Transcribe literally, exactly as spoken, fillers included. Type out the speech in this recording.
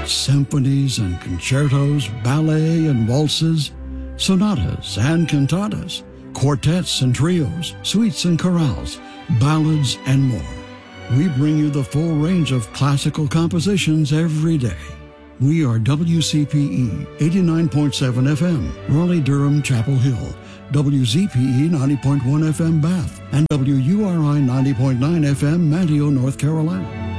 Symphonies and concertos, ballet and waltzes, sonatas and cantatas, quartets and trios, suites and chorales, ballads, and more. We bring you the full range of classical compositions every day. We are W C P E eighty-nine point seven F M, Raleigh-Durham, Chapel Hill, W Z P E ninety point one F M, Bath, and W U R I ninety point nine F M, Manteo, North Carolina.